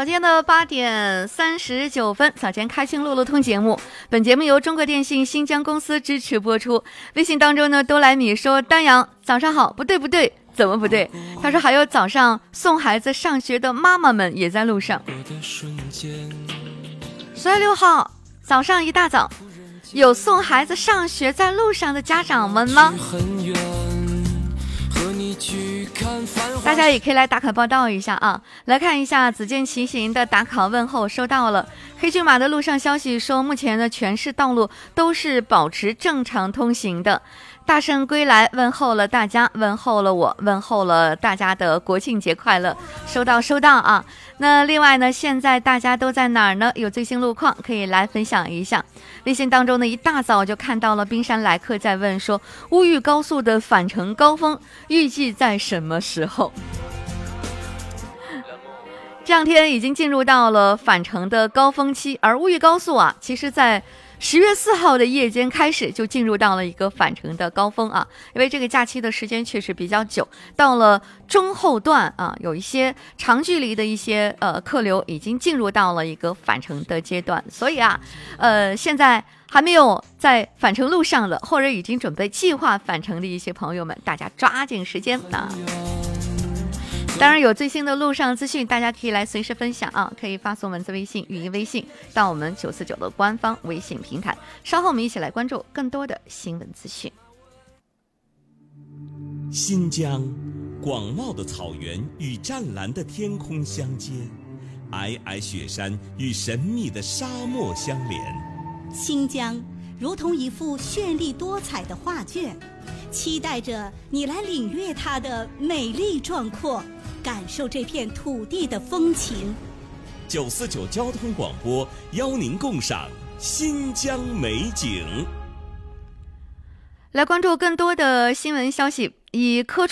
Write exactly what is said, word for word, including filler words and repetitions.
早间的八点三十九分，早间开心路路通节目，本节目由中国电信新疆公司支持播出。微信当中呢，多莱米说丹阳早上好，不对不对，怎么不对？他说还有早上送孩子上学的妈妈们也在路上。十月六号早上一大早，有送孩子上学在路上的家长们吗？大家也可以来打卡报道一下啊！来看一下子健骑行的打卡问候收到了。黑骏马的路上消息说，目前的全市道路都是保持正常通行的。大圣归来问候了大家，问候了我，问候了大家的国庆节快乐，收到收到啊！那另外呢，现在大家都在哪儿呢？有最新路况可以来分享一下。微信当中呢，一大早就看到了冰山来客在问说，乌豫高速的返程高峰预计在什么时候？这两天已经进入到了返程的高峰期，而乌豫高速啊，其实在十月四号的夜间开始就进入到了一个返程的高峰啊，因为这个假期的时间确实比较久，到了中后段啊，有一些长距离的一些呃客流已经进入到了一个返程的阶段，所以啊，呃，现在还没有在返程路上的，或者已经准备计划返程的一些朋友们，大家抓紧时间啊！当然有最新的路上资讯，大家可以来随时分享啊，可以发送文字微信、语音微信到我们九四九的官方微信平台。稍后我们一起来关注更多的新闻资讯。 新疆广袤的草原与湛蓝的天空相接，皑皑雪山与神秘的沙漠相连。 新疆如同一幅绚丽多彩的画卷，期待着你来领略它的美丽壮阔，感受这片土地的风情。 九四九交通广播邀您共赏新疆美景。 来关注更多的新闻消息。以科